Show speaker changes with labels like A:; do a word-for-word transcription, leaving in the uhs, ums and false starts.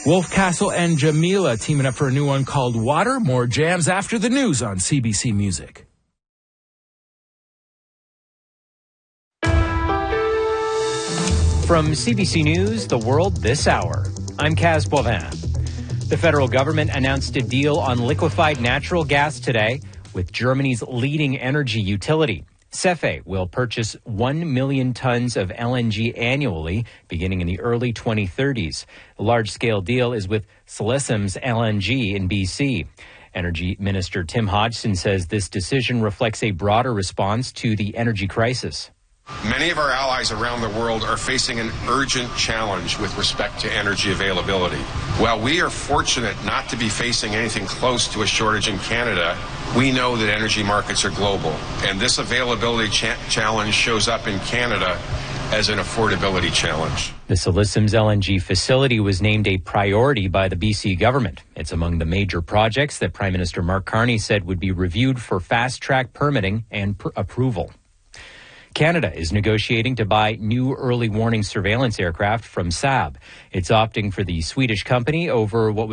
A: Wolf Castle and Jamila teaming up for a new one called Water. More jams after the news on C B C Music.
B: From C B C News, The World This Hour, I'm Kaz Boivin. The federal government announced a deal on liquefied natural gas today with Germany's leading energy utility. CEFE will purchase one million tons of L N G annually beginning in the early twenty thirties. The large-scale deal is with Solisim's L N G in B C. Energy Minister Tim Hodgson says this decision reflects a broader response to the energy crisis.
C: Many of our allies around the world are facing an urgent challenge with respect to energy availability. While we are fortunate not to be facing anything close to a shortage in Canada, we know that energy markets are global, and this availability cha- challenge shows up in Canada as an affordability challenge.
B: The Solisim's L N G facility was named a priority by the B C government. It's among the major projects that Prime Minister Mark Carney said would be reviewed for fast-track permitting and pr- approval. Canada is negotiating to buy new early warning surveillance aircraft from Saab. It's opting for the Swedish company over what was